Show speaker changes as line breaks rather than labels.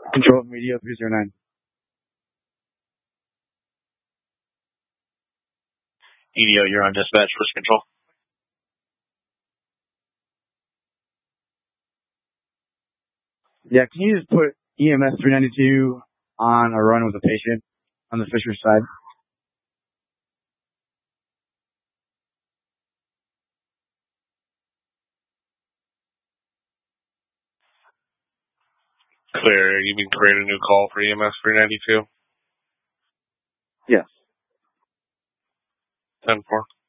Control Media 309.
EDO, you're on dispatch. First control.
Yeah, can you just put EMS 392 on a run with a patient on the Fisher side?
Clear. You can create a new call for EMS 392?
Yes.
10-4.